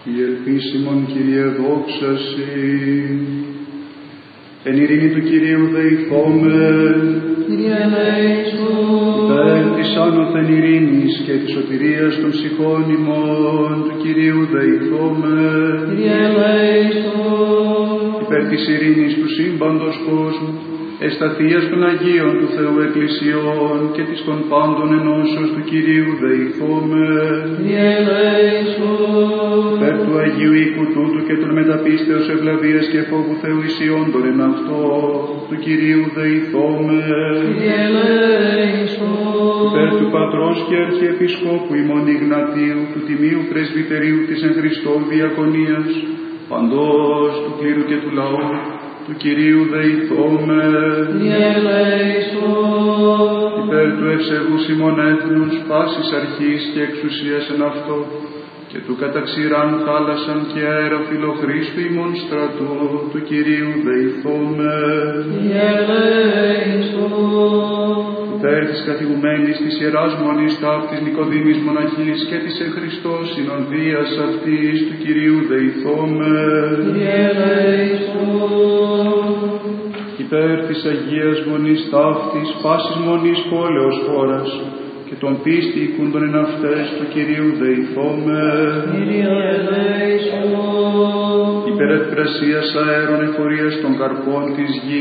Η ελπίσιμον Κύριε δόξα Συ. Εν ειρήνη του Κυρίου δεηθόμεν. Κύριε ελέησον. Υπέρ της άνωθεν ειρήνης και της σωτηρίας των ψυχών ημών του Κυρίου δεηθόμεν. Κύριε ελέησον. Υπέρ της ειρήνης του σύμπαντος κόσμου, εσταθείας των Αγίων του Θεού Εκκλησιών και της των πάντων ενώσεως του Κυρίου δεηθόμεν. Κύριε ελέησον. Υπέρ του Αγίου οίκου τούτου και των μεταπίστεως ευλαβίας και φόβου Θεού ισιόντων εν αυτό του Κυρίου δεηθόμεν. Κύριε ελέησον. Υπέρ του Πατρός και Αρχιεπισκόπου ημών Ιγνατίου, του Τιμίου Πρεσβυτερίου της εν Χριστώ Διακονίας, παντός του κλήρου και του λαού του Κυρίου δεηθόμεν. Κύριε ελέησον. Υπέρ του ευσεβούς ημών έθνους, πάσης αρχής και εξουσίας εν αυτό, και του καταξηράν θάλασσαν και αέρα φιλοχρήστου ημών στρατού του Κυρίου δεηθόμεν. Κύριε ελέησον. Υπέρ της καθηγουμένης της Ιεράς Μονής Ταύτης Νικοδήμης Μοναχής και της εν Χριστώ συνοδείας αυτής του Κυρίου δεηθόμεν. Κύριε ελέησον. Υπέρ της Αγίας Μονής Ταύτης πάσης μονής πόλεως χώρας και των πίστη οικούντων εν αυτές του Κυρίου δεηθόμεν. Κύριε ελέησον. Υπέρ εκπρασίας αέρων εφορίας των καρπών της γης